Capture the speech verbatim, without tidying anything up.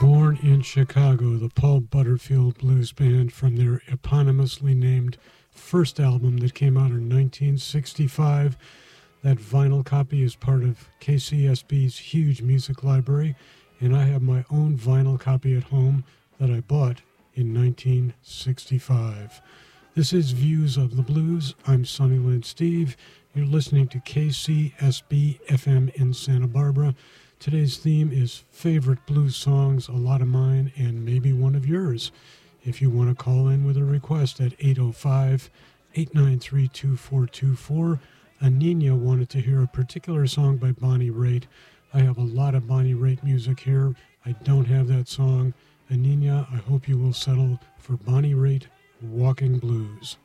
Born in Chicago, the Paul Butterfield Blues Band, from their eponymously named first album that came out in nineteen sixty-five. That vinyl copy is part of K C S B's huge music library, and I have my own vinyl copy at home that I bought in nineteen sixty-five. This is Views of the Blues. I'm Sonny Lynn Steve. You're listening to K C S B F M in Santa Barbara. Today's theme is favorite blues songs, a lot of mine and maybe one of yours. If you want to call in with a request at eight oh five, eight nine three, two four two four. Anina wanted to hear a particular song by Bonnie Raitt. I have a lot of Bonnie Raitt music here. I don't have that song. Anina, I hope you will settle for Bonnie Raitt, Walking Blues.